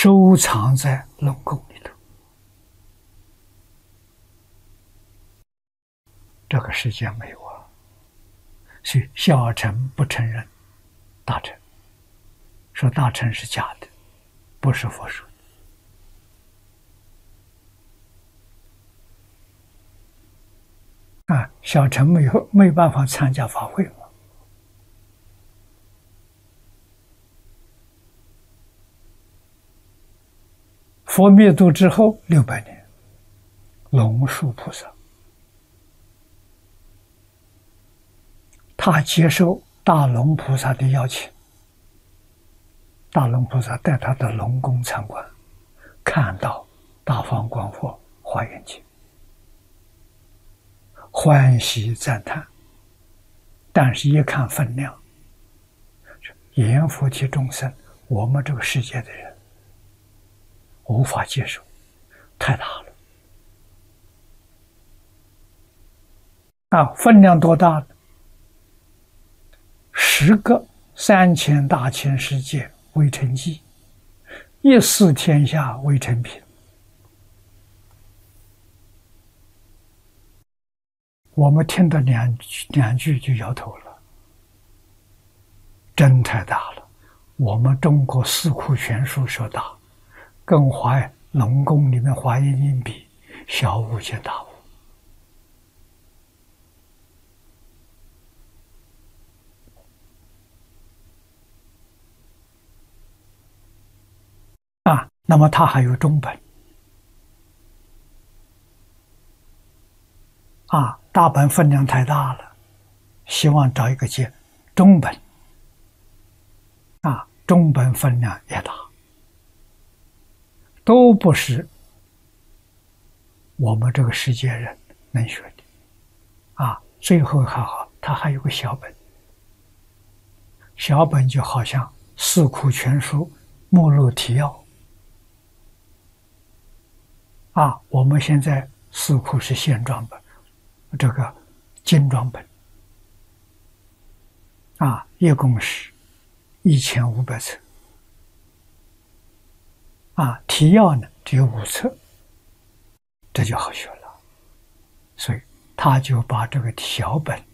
收藏在龙宫里头。这个世界没有啊，所以小乘不承认大乘，说大乘是假的，不是佛说的啊。小乘没有办法参加法会嘛。佛灭度之后600年，龙树菩萨他接受大龙菩萨的邀请，大龙菩萨带他的龙宫参观，看到大放光佛华严经，欢喜赞叹，但是一看分量，阎浮提众生，我们这个世界的人无法接受，太大了啊！分量多大呢？10个3000大千世界为成绩，一视天下为成品。我们听到两句就摇头了，真太大了！我们中国四库全书说大，跟龙宫里面华严经比，小巫见大巫。啊，那么它还有中本啊，大本分量太大了，希望找一个中本啊，中本分量也大，都不是我们这个世界人能学的啊。最后还好，它还有个小本，小本就好像四库全书目录提要啊。我们现在四库是线装本，这个精装本啊，一共是1500册啊，提要呢只有5册，这就好学了。所以他就把这个小本